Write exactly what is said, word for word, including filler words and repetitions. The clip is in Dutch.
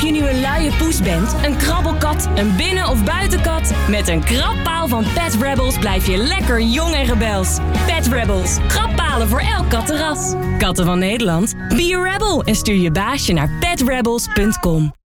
je nu een luie poes bent, een krabbelkat, een binnen- of buitenkat, met een krabpaal van Pet Rebels blijf je lekker jong en rebels. Pet Rebels, krabbalen voor elk kattenras. Katten van Nederland, be a rebel en stuur je baasje naar pet rebels punt com.